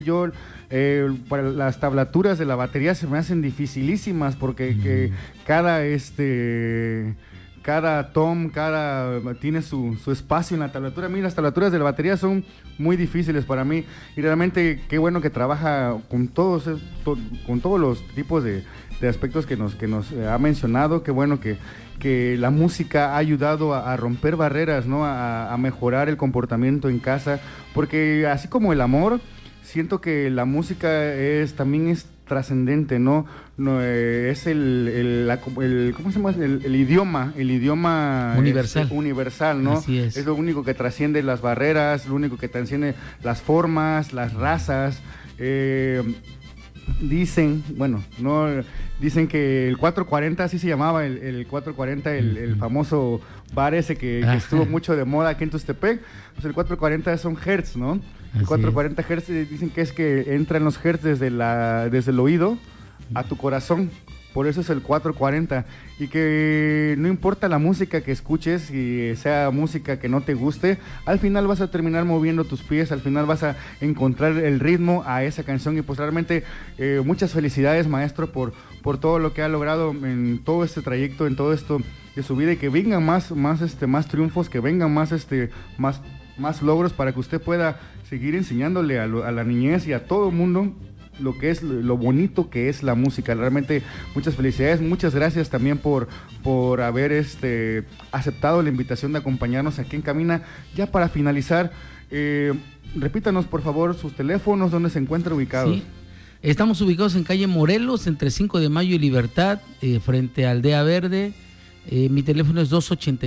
Yo, para las tablaturas de la batería se me hacen dificilísimas porque que cada tom, tiene su espacio en la tablatura. A mí las tablaturas de la batería son muy difíciles para mí y realmente qué bueno que trabaja con con todos los tipos de aspectos que nos ha mencionado. Qué bueno que la música ha ayudado a romper barreras, ¿no? A mejorar el comportamiento en casa, porque así como el amor, siento que la música también es trascendente, ¿no? Es ¿cómo se llama? El idioma universal. Universal, ¿no? Así es. Es lo único que trasciende las barreras, lo único que trasciende las formas, las razas. Dicen que el 440, así se llamaba, el 440, el famoso bar ese que estuvo mucho de moda aquí en Tuxtepec. Pues el 440 son hertz, ¿no? El 440 hertz dicen que es que entran los hertz desde el oído a tu corazón. Por eso es el 440. Y que no importa la música que escuches, y sea música que no te guste, al final vas a terminar moviendo tus pies, al final vas a encontrar el ritmo a esa canción. Y pues realmente muchas felicidades, maestro, por todo lo que ha logrado en todo este trayecto, en todo esto de su vida, y que vengan más triunfos, que vengan más logros para que usted pueda seguir enseñándole a la niñez y a todo el mundo lo que es lo bonito que es la música. Realmente muchas felicidades, muchas gracias también por haber aceptado la invitación de acompañarnos aquí en Camina. Ya para finalizar, repítanos por favor sus teléfonos, dónde se encuentran ubicados. Sí. Estamos ubicados en calle Morelos, entre 5 de Mayo y Libertad, frente a Aldea Verde. Mi teléfono es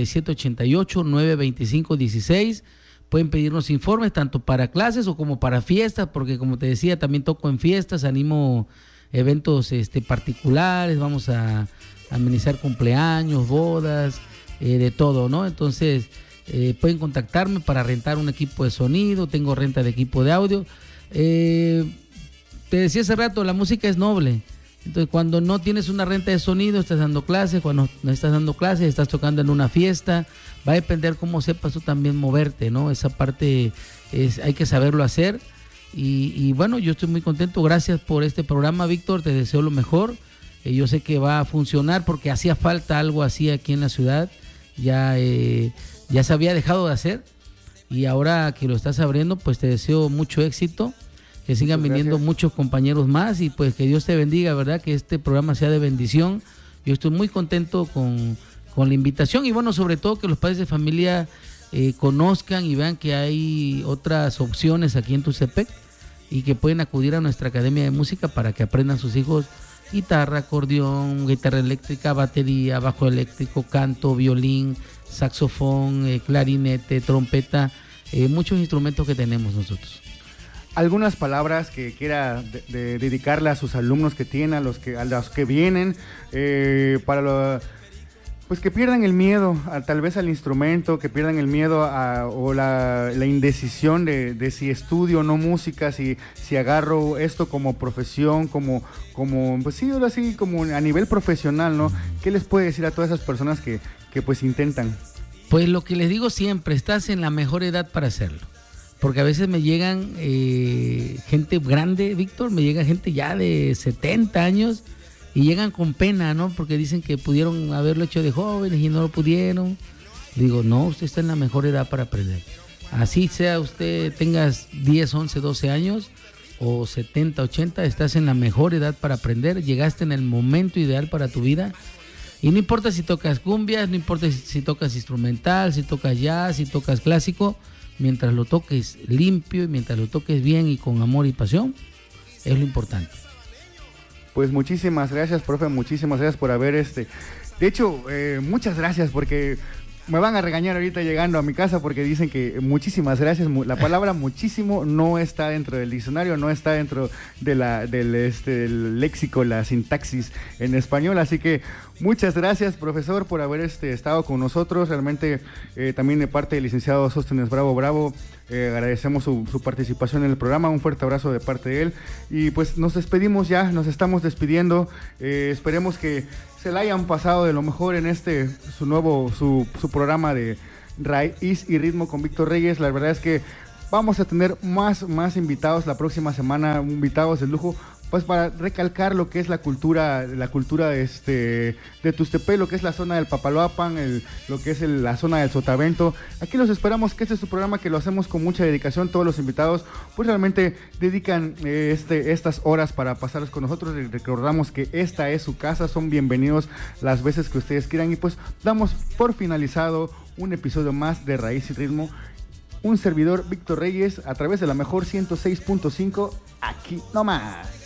287-88-925-16. Pueden pedirnos informes tanto para clases o como para fiestas, porque como te decía, también toco en fiestas, animo eventos particulares, vamos a amenizar cumpleaños, bodas, de todo, ¿no? Entonces, pueden contactarme para rentar un equipo de sonido, tengo renta de equipo de audio. Te decía hace rato, la música es noble. Entonces, cuando no tienes una renta de sonido, estás dando clases. Cuando no estás dando clases, estás tocando en una fiesta. Va a depender cómo sepas tú también moverte, ¿no? Esa parte hay que saberlo hacer. Y bueno, yo estoy muy contento. Gracias por este programa, Víctor. Te deseo lo mejor. Yo sé que va a funcionar porque hacía falta algo así aquí en la ciudad. Ya se había dejado de hacer. Y ahora que lo estás abriendo, pues te deseo mucho éxito. Que sigan viniendo muchos compañeros más y pues que Dios te bendiga, ¿verdad? Que este programa sea de bendición. Yo estoy muy contento con la invitación y bueno, sobre todo que los padres de familia conozcan y vean que hay otras opciones aquí en Tuxtepec y que pueden acudir a nuestra Academia de Música para que aprendan sus hijos guitarra, acordeón, guitarra eléctrica, batería, bajo eléctrico, canto, violín, saxofón, clarinete, trompeta, muchos instrumentos que tenemos nosotros. Algunas palabras que quiera dedicarle a sus alumnos que tienen, a los que vienen, pues que pierdan el miedo tal vez al instrumento, que pierdan el miedo o la indecisión de si estudio o no música, si agarro esto como profesión, como pues sí, ahora sí, como a nivel profesional, ¿no? ¿Qué les puede decir a todas esas personas que pues intentan? Pues lo que les digo siempre, estás en la mejor edad para hacerlo. Porque a veces me llegan gente grande, Víctor, me llega gente ya de 70 años y llegan con pena, ¿no? Porque dicen que pudieron haberlo hecho de jóvenes y no lo pudieron. Digo, no, usted está en la mejor edad para aprender. Así sea usted, tengas 10, 11, 12 años o 70, 80, estás en la mejor edad para aprender. Llegaste en el momento ideal para tu vida. Y no importa si tocas cumbias, no importa si tocas instrumental, si tocas jazz, si tocas clásico. Mientras lo toques limpio y mientras lo toques bien y con amor y pasión, es lo importante. Pues muchísimas gracias, profe, muchísimas gracias por haber De hecho, muchas gracias porque me van a regañar ahorita llegando a mi casa porque dicen que muchísimas gracias. La palabra muchísimo no está dentro del diccionario, no está dentro de del léxico, la sintaxis en español, así que muchas gracias, profesor, por haber estado con nosotros. Realmente también de parte del licenciado Sóstenes Bravo, agradecemos su participación en el programa. Un fuerte abrazo de parte de él. Y pues nos despedimos ya, nos estamos despidiendo. Esperemos que se la hayan pasado de lo mejor en su programa de Raíz y Ritmo con Víctor Reyes. La verdad es que vamos a tener más invitados la próxima semana, invitados de lujo, pues para recalcar lo que es la cultura de Tuxtepec, lo que es la zona del Papaloapan, lo que es la zona del Sotavento. Aquí los esperamos, que este es su programa, que lo hacemos con mucha dedicación. Todos los invitados pues realmente dedican estas horas para pasarlas con nosotros. Recordamos que esta es su casa, son bienvenidos las veces que ustedes quieran, y pues damos por finalizado un episodio más de Raíz y Ritmo. Un servidor, Víctor Reyes, a través de la mejor 106.5, aquí nomás.